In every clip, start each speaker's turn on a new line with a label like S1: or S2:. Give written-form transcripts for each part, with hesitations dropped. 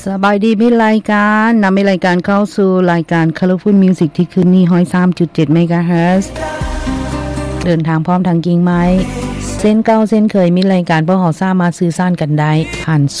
S1: สบายดีมีรายการนำรายการเข้าสู่รายการ Colorful Music ที่คืนนี้ 103.7 MHz เดินทางพร้อมทางกิ่งไม้เส้นเก่าเส้นเคยมีรายการพวกเราสามารถสื่อสารกันได้ผ่าน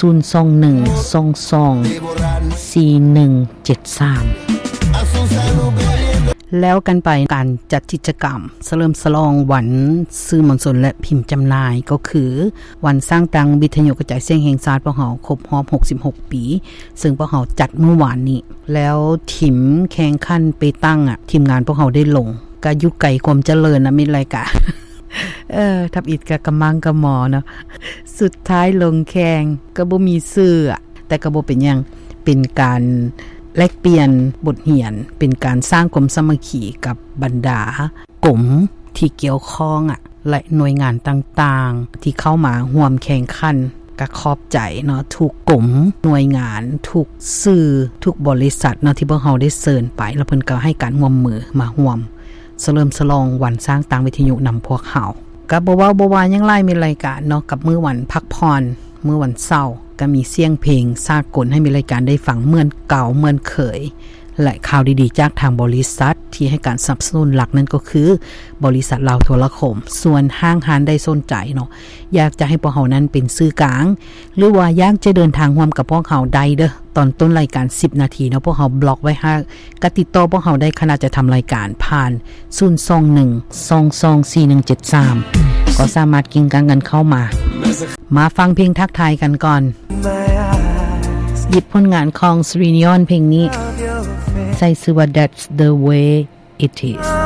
S1: 021224173แล้วกันไปการจัดกิจกรรมเฉลิมฉลองวันสื่อมวลชนและพิมพ์จำหน่ายก็คือวันสร้างตังวิทยุกระจายเสียงแห่งชาติพวกเราครบรอบ66ปีซึ่งพวกเราจัดเมื่อวานนี้แล้วทีมแข่งขันไปตั้งทีมงานพวกเราได้ลงก็อยู่ไกลความเจริญนะมีรายการทับอิดกับกำมังกะหมอเนาะสุดท้ายลงแข่งก็บ่มีชื่อแต่ก็บ่เป็นหยังเป็นการแลกเปลี่ยนบทเรียนเป็นการสร้างความสามัคคีกับบรรดากลุ่มที่เกี่ยวข้องและหน่วยงานต่างๆที่เข้ามาร่วมแข่งขันก็ขอบใจเนาะทุกกลุ่มหน่วยงานทุกสื่อทุกบริษัทเนาะที่พวกเราได้เชิญไปแล้วเพิ่นก็ให้การร่วมมือมาร่วมเฉลิมฉลองวันสร้างตังวิทยุนำพวกเขาก็บ่ว่ายังไล่มีรายการเนาะกับมื้อวันพักผ่อนมื้อวันเช้าก็มีเสียงเพลงสากลให้มีรายการได้ฟังเหมือนเก่าเหมือนเคยและข่าวดีๆจากทางบริษัทที่ให้การสนับสนุนหลักนั่นก็คือบริษัทลาวโทรคมส่วนห้างร้านได้สนใจเนาะอยากจะให้พวกเขานั้นเป็นสื่อกลางหรือว่าอยากจะเดินทางร่วมกับพวกเขาได้เด้อตอนต้นรายการ10นาทีเนาะพวกเขาบล็อกไว้ให้กติดต่อพวกเขาได้ขณะจะทำรายการผ่าน021224173ก็สามารถกิ่งกันเข้ามาฟังเพลงทักทายกันก่อนหยิบผลงานของ Sri Neon เพลงนี้ใส่ชื่อว่า That's the way it is